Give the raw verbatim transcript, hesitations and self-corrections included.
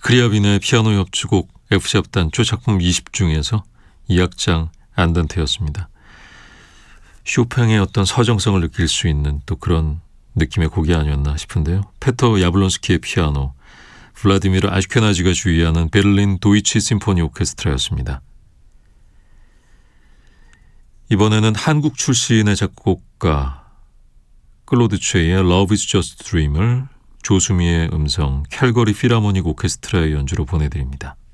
크리아빈의 피아노 협주곡 F샵 단조 작품 이십 중에서 이 악장 안단테였습니다. 쇼팽의 어떤 서정성을 느낄 수 있는 또 그런 느낌의 곡이 아니었나 싶은데요. 페터 야블론스키의 피아노, 블라디미르 아슈케나지가 주의하는 베를린 도이치 심포니 오케스트라였습니다. 이번에는 한국 출신의 작곡가 클로드 최의 Love is just a dream을 조수미의 음성 캘거리 필하모닉 오케스트라의 연주로 보내드립니다.